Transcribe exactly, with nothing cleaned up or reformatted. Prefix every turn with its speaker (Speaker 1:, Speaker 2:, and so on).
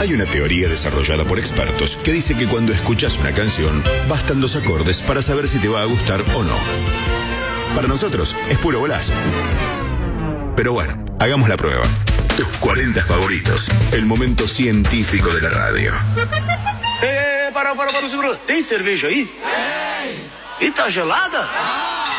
Speaker 1: Hay una teoría desarrollada por expertos que dice que cuando escuchas una canción, bastan dos acordes para saber si te va a gustar o no. Para nosotros, es puro golazo. Pero bueno, hagamos la prueba. Tus cuarenta favoritos. El momento científico de la radio.
Speaker 2: Eh, para, para, para, segura. Tem cerveja aí? Tem. E tá gelada?